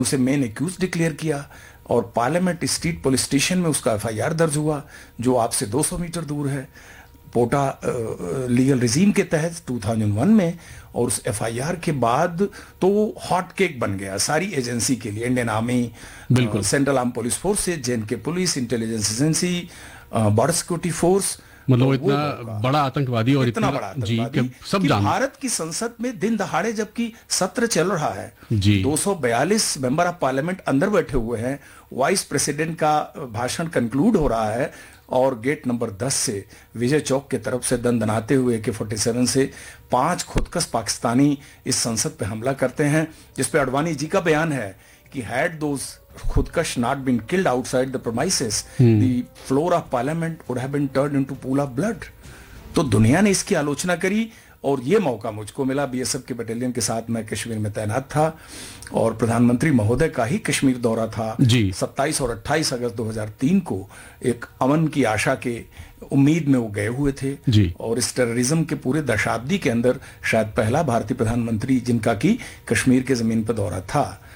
उसे main accused declare किया और पार्लियामेंट स्ट्रीट पुलिस स्टेशन में उसका एफआईआर दर्ज हुआ, जो आपसे 200 मीटर दूर है, पोटा लीगल रिजीम के तहत 2001 में। और उस एफआईआर के बाद तो हॉट केक बन गया सारी एजेंसी के लिए, Indian army, central arm police forces, JNK police, intelligence agency, border security force. मतलब वो इतना बड़ा आतंकवादी और इतना बड़ा आतंकवादी सब कि जान। भारत की संसद में दिन दहाड़े जबकि सत्र चल रहा है, जी 242 मेंबर ऑफ पार्लियामेंट अंदर बैठे हुए हैं, वाइस प्रेसिडेंट का भाषण कंक्लूड हो रहा है और गेट नंबर 10 से विजय चौक के तरफ से दंदनाते हुए AK-47 से 5 खुदकश पाकिस्तानी इस संसद पे हमला करते हैं, जिसपे अडवाणी जी का बयान है कि had those खुदकश not been killed outside the premises, the floor of parliament would have been turned into pool of blood। तो दुनिया ने इसकी आलोचना करी और ये मौका मुझको मिला। बीएसएफ के बटालियन के साथ मैं कश्मीर में तैनात था और प्रधानमंत्री महोदय का ही कश्मीर दौरा था। 27 और 28 अगस्त 2003 को एक अमन की आशा के उम्मीद में वो गए हुए थे और इस टेररिज्म के पूरे दशाब्दी के अंदर शायद पहला भारतीय प्रधानमंत्री जिनका कि कश्मीर के जमीन पर दौरा था।